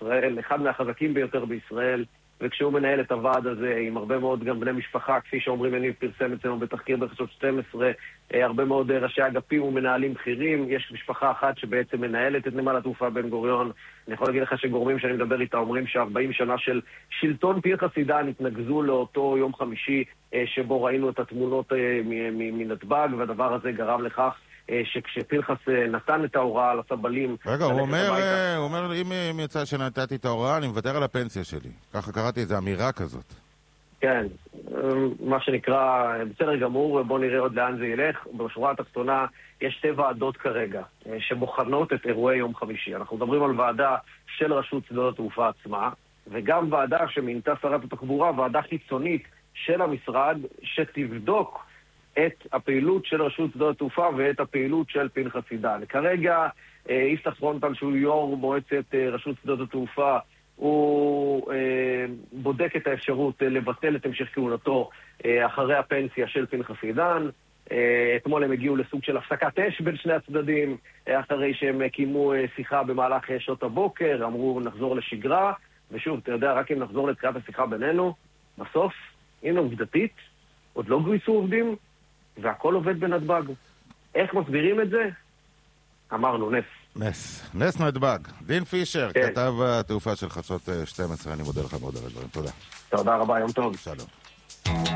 בישראל, אחד מהחזקים ביותר בישראל, וכשהוא מנהל את הוועד הזה עם הרבה מאוד גם בני משפחה, כפי שאומרים, אני פרסם אצלנו בתחקיר בחדשות 12, הרבה מאוד ראשי אגפים ומנהלים בכירים. יש משפחה אחת שבעצם מנהלת את נמל התעופה בן גוריון. אני יכול להגיד לך שגורמים שאני מדבר איתה אומרים ש40 שנה של שלטון פנחס עידן התנגזו לאותו יום חמישי שבו ראינו את התמונות מנתב"ג, והדבר הזה גרם לכך שכשפנחס נתן את ההוראה על הסבלים... רגע, הוא אומר, אם יצא שנתתי את ההוראה, אני מוותר על הפנסיה שלי. ככה קראתי איזו אמירה כזאת. כן, מה שנקרא, בסדר גמור, בוא נראה עוד לאן זה ילך. בשורה התחתונה יש 2 ועדות כרגע שבוחנות את אירועי יום חמישי. אנחנו מדברים על ועדה של רשות שדות התעופה עצמה, וגם ועדה שמינתה שרת התחבורה, ועדה חיצונית של המשרד, שתבדוק את הפעילות של רשות שדות התעופה ואת הפעילות של פנחס עידן. כרגע יפתח פרונטל, שהוא יו"ר מועצת רשות שדות התעופה, הוא בודק את האפשרות לבטל את המשך כהונתו אחרי הפנסיה של פנחס עידן. אתמול הם הגיעו לסוג של הפסקת אש בין שני הצדדים, אחרי שהם קיימו שיחה במהלך שעות הבוקר, אמרו נחזור לשגרה, ושוב, אתה יודע, רק אם נחזור לתחילת השיחה בינינו, בסוף, הנה עובדתית, עוד לא גויסו עובדים, והכל עובד בנתב"ג. איך מסבירים את זה? אמרנו, נס נתב"ג. דין פישר, כתב התעופה של חדשות 12, אני מודה לך מאוד על הדברים. תודה. תודה רבה, יום טוב. שלום.